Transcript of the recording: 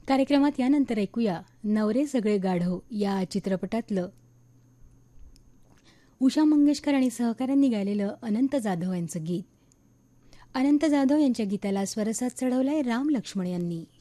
कार्यक्रमात यानंतर ऐकूया नवरे सगळे गाढव या चित्रपटातलं उषा मंगेशकर आणि सहकाऱ्यांनी गायलेलं अनंत जाधव यांचं गीत. अनंत जाधव यांच्या गीताला स्वरसाथ चढवलाय राम लक्ष्मण यांनी.